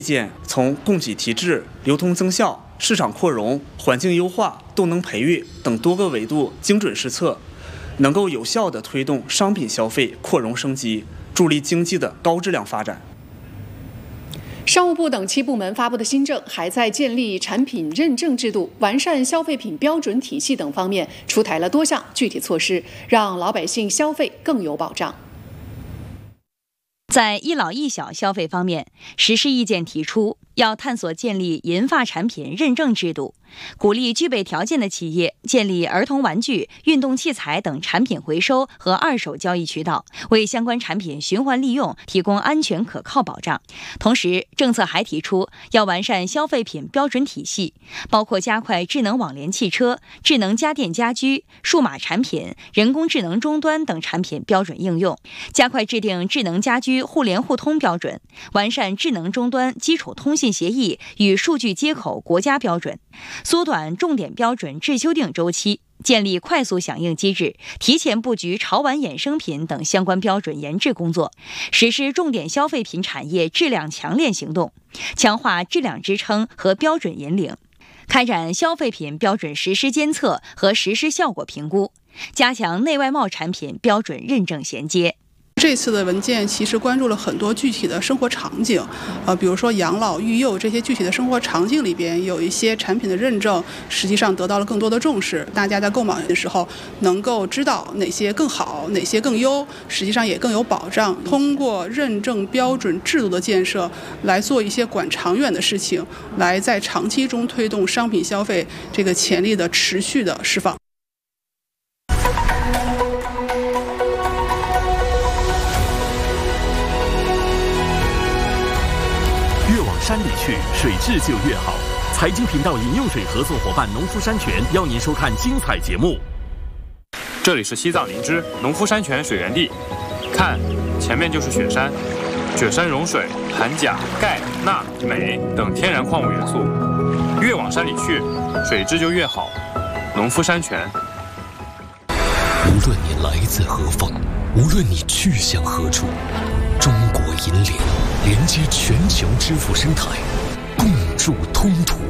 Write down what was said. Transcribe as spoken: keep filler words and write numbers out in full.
件从供给提质、流通增效、市场扩容、环境优化、动能培育等多个维度精准施策，能够有效地推动商品消费扩容升级，助力经济的高质量发展。 商务部等七部门发布的新政还在建立产品认证制度、完善消费品标准体系等方面出台了多项具体措施，让老百姓消费更有保障。 在一老一小消费方面，实施意见提出，要探索建立银发产品认证制度，鼓励具备条件的企业建立儿童玩具、运动器材等产品回收和二手交易渠道，为相关产品循环利用提供安全可靠保障。同时，政策还提出要完善消费品标准体系，包括加快智能网联汽车、智能家电家居、数码产品、人工智能终端等产品标准应用，加快制定智能家居互联互通标准，完善智能终端基础通信协议与数据接口国家标准，缩短重点标准质修订周期，建立快速响应机制，提前布局潮玩衍生品等相关标准研制工作，实施重点消费品产业质量强链行动，强化质量支撑和标准引领，开展消费品标准实施监测和实施效果评估，加强内外贸产品标准认证衔接。 这次的文件其实关注了很多具体的生活场景，呃，比如说养老、育幼这些具体的生活场景里边，有一些产品的认证实际上得到了更多的重视，大家在购买的时候能够知道哪些更好，哪些更优，实际上也更有保障。通过认证标准制度的建设，来做一些管长远的事情，来在长期中推动商品消费这个潜力的持续的释放。 山里去，水质就越好。财经频道饮用水合作伙伴农夫山泉邀您收看精彩节目。 这里是西藏林芝农夫山泉水源地，看，前面就是雪山，雪山融水含钾、钙、钠、镁等天然矿物元素，越往山里去，水质就越好。农夫山泉。 无论你来自何方，无论你去向何处，中国银联连接全球支付生态，共筑通途。